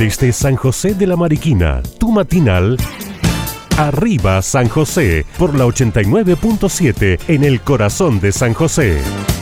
Desde San José de la Mariquina, tu matinal Arriba San José, por la 89.7 en el corazón de San José.